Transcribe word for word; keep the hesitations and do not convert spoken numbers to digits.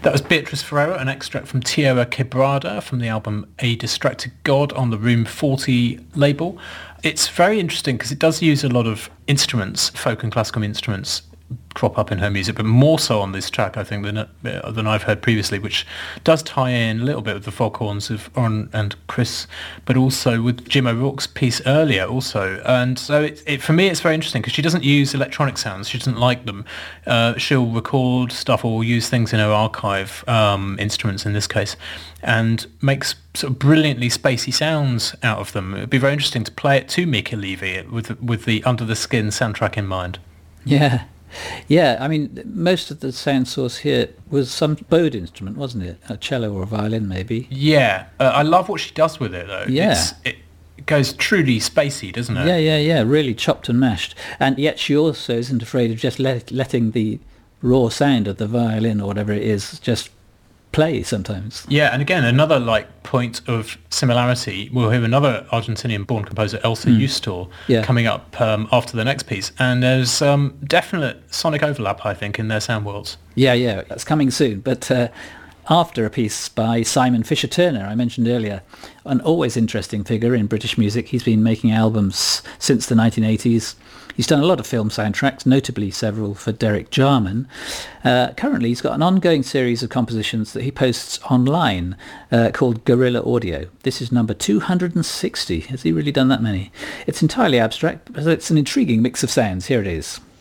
That was Beatriz Ferreira, an extract from Tierra Quebrada from the album A Distracted God on the Room forty label. It's very interesting because it does use a lot of instruments, folk and classical instruments, crop up in her music, but more so on this track, I think, than uh, than I've heard previously, which does tie in a little bit with the foghorns of Oren and Chris, but also with Jim O'Rourke's piece earlier also. And so it, it for me, it's very interesting because she doesn't use electronic sounds. She doesn't like them. Uh, she'll record stuff or use things in her archive, um, instruments in this case, and makes sort of brilliantly spacey sounds out of them. It'd be very interesting to play it to Mica Levi with, with the Under the Skin soundtrack in mind. Yeah. Yeah, I mean, most of the sound source here was some bowed instrument, wasn't it? A cello or a violin, maybe. Yeah, uh, I love what she does with it, though. Yeah. It's, it, it goes truly spacey, doesn't it? Yeah, yeah, yeah, really chopped and mashed. And yet she also isn't afraid of just let, letting the raw sound of the violin or whatever it is just play sometimes. Yeah, and again, another like point of similarity. We'll hear another Argentinian-born composer, Elsa mm. Eustor, yeah. coming up um, after the next piece. And there's um, definite sonic overlap, I think, in their sound worlds. Yeah, yeah, that's coming soon. But uh, after a piece by Simon Fisher-Turner, I mentioned earlier, an always interesting figure in British music. He's been making albums since the nineteen eighties. He's done a lot of film soundtracks, notably several for Derek Jarman. Uh, currently, he's got an ongoing series of compositions that he posts online uh, called Guerrilla Audio. This is number two hundred sixty. Has he really done that many? It's entirely abstract, but it's an intriguing mix of sounds. Here it is.